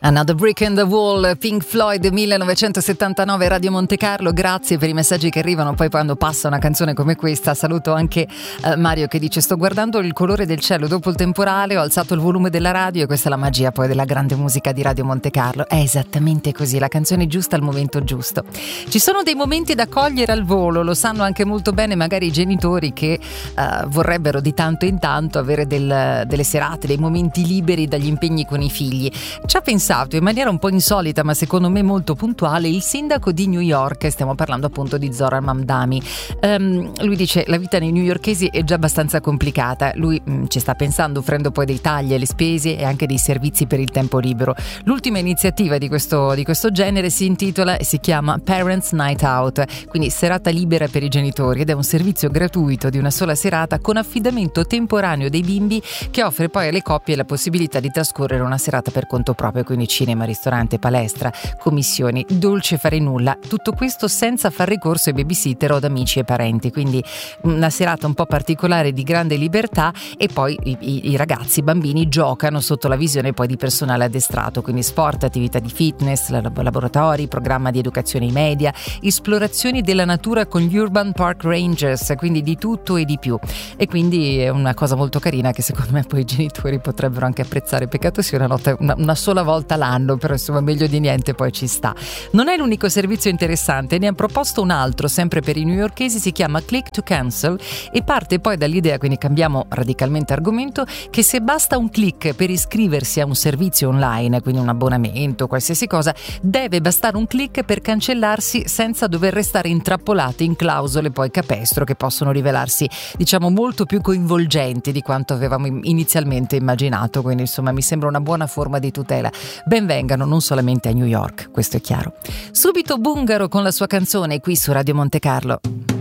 Another Brick in the Wall, Pink Floyd 1979, Radio Monte Carlo. Grazie per i messaggi che arrivano poi quando passa una canzone come questa. Saluto anche Mario che dice: sto guardando il colore del cielo dopo il temporale, ho alzato il volume della radio e questa è la magia poi della grande musica di Radio Monte Carlo. È esattamente così, la canzone giusta al momento giusto. Ci sono dei momenti da cogliere al volo, lo sanno anche molto bene magari i genitori che vorrebbero di tanto in tanto avere delle serate, dei momenti liberi dagli impegni con i figli. Ci ha pensato in maniera un po' insolita ma secondo me molto puntuale il sindaco di New York, stiamo parlando appunto di Zoran Mamdani. Lui dice: la vita nei newyorkesi è già abbastanza complicata, lui ci sta pensando offrendo poi dei tagli alle spese e anche dei servizi per il tempo libero. L'ultima iniziativa di questo genere si intitola e si chiama Parents Night Out, quindi serata libera per i genitori, ed è un servizio gratuito di una sola serata con affidamento temporaneo dei bimbi che offre poi alle coppie la possibilità di trascorrere una serata per conto proprio, quindi cinema, ristorante, palestra, commissioni, dolce fare nulla, tutto questo senza far ricorso ai babysitter o ad amici e parenti, quindi una serata un po' particolare di grande libertà. E poi i ragazzi, i bambini giocano sotto la visione poi di personale addestrato, quindi sport, attività di fitness, laboratori, programma di educazione ai media, esplorazioni della natura con gli Urban Park Rangers, quindi di tutto e di più. E quindi è una cosa molto carina che secondo me poi i genitori potrebbero anche apprezzare. Peccato sia una sola volta l'anno, però insomma meglio di niente, poi ci sta. Non è l'unico servizio interessante, ne ha proposto un altro sempre per i newyorkesi, si chiama Click to Cancel e parte poi dall'idea, quindi cambiamo radicalmente argomento, che se basta un click per iscriversi a un servizio online, quindi un abbonamento, qualsiasi cosa, deve bastare un click per cancellarsi senza dover restare intrappolati in clausole poi capestro che possono rivelarsi, diciamo, molto più coinvolgenti di quanto avevamo inizialmente immaginato. Quindi insomma mi sembra una buona forma di tutela. Benvengano non solamente a New York, questo è chiaro. Subito Bungaro con la sua canzone qui su Radio Monte Carlo.